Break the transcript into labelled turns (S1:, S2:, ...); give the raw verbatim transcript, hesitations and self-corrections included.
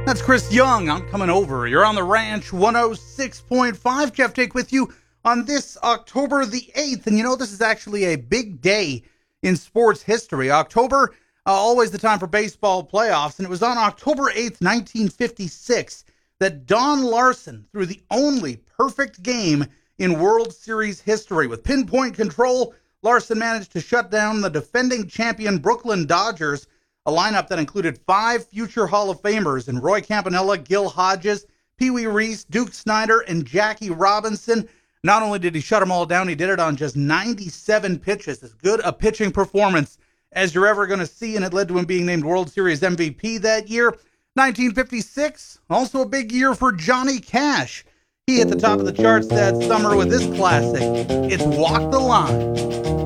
S1: That's Chris Young. I'm coming over. You're on the Ranch one oh six point five. Jeff Jake with you on this October the eighth. And you know, this is actually a big day in sports history. October, uh, always the time for baseball playoffs. And it was on October eighth, nineteen fifty-six, that Don Larson threw the only perfect game in World Series history. With pinpoint control, Larson managed to shut down the defending champion Brooklyn Dodgers, a lineup that included five future Hall of Famers in Roy Campanella, Gil Hodges, Pee Wee Reese, Duke Snider, and Jackie Robinson. Not only did he shut them all down, he did it on just ninety-seven pitches. As good a pitching performance as you're ever going to see, and it led to him being named World Series M V P that year. nineteen fifty-six, also a big year for Johnny Cash. He hit the top of the charts that summer with this classic, It's Walk the Line.